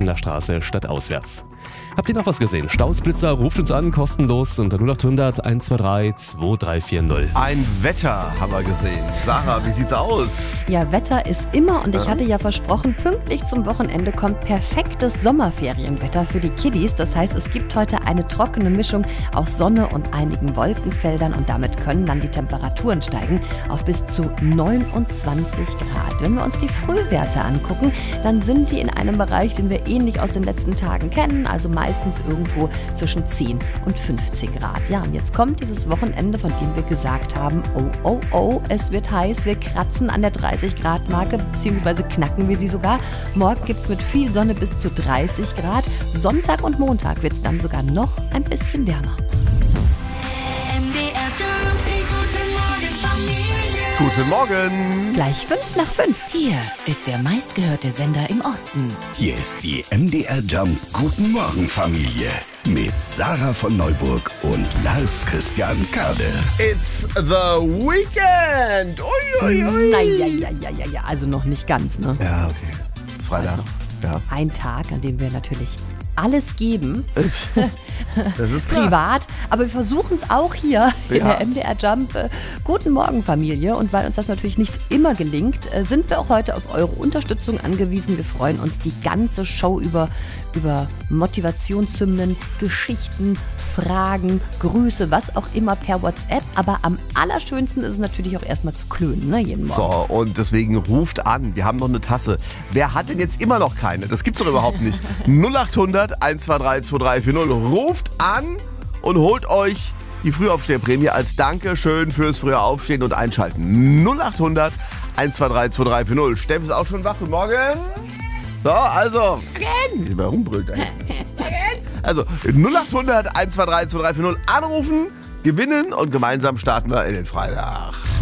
der Straße stadtauswärts. Habt ihr noch was gesehen? Stausblitzer, ruft uns an, kostenlos unter 0800 123 2340. Ein Wetter haben wir gesehen. Sarah, wie sieht's aus? Ja, Wetter ist immer und ich hatte ja versprochen, pünktlich zum Wochenende kommt perfektes Sommerferienwetter für die Kiddies. Das heißt, es gibt heute eine trockene Mischung aus Sonne und einigen Wolkenfeldern und damit können dann die Temperaturen steigen auf bis zu 29 Grad. Wenn wir uns die Frühwerte angucken, dann sind die in einem Bereich, den wir ähnlich aus den letzten Tagen kennen, also meistens irgendwo zwischen 10 und 15 Grad. Ja, und jetzt kommt dieses Wochenende, von dem wir gesagt haben, oh, es wird heiß, wir kratzen an der 30-Grad-Marke, beziehungsweise knacken wir sie sogar. Morgen gibt es mit viel Sonne bis zu 30 Grad. Sonntag und Montag wird es dann sogar noch ein bisschen wärmer. Guten Morgen. Gleich 5 nach 5. Hier ist der meistgehörte Sender im Osten. Hier ist die MDR Jump Guten Morgen Familie mit Sarah von Neuburg und Lars Christian Kade. It's the weekend. Ui. Naja, also noch nicht ganz, ne? Ja, okay. Ist Freitag. Also, ja. Ein Tag, an dem wir natürlich alles geben, Das ist klar. privat, aber wir versuchen es auch hier in der MDR Jump. Guten Morgen, Familie. Und weil uns das natürlich nicht immer gelingt, sind wir auch heute auf eure Unterstützung angewiesen. Wir freuen uns die ganze Show über Motivationshymnen, Geschichten, Fragen, Grüße, was auch immer per WhatsApp. Aber am allerschönsten ist es natürlich auch erstmal zu klönen, ne, jeden Morgen. So, und deswegen ruft an. Wir haben noch eine Tasse. Wer hat denn jetzt immer noch keine? Das gibt's doch überhaupt nicht. 0800 123 2340. Ruft an und holt euch die Frühaufsteherprämie als Dankeschön fürs frühe Aufstehen und Einschalten. 0800 123 2340. Steff ist auch schon wach. Guten Morgen. So, also. Warum brüllt er? Also 0800 123 2340 anrufen, gewinnen und gemeinsam starten wir in den Freitag.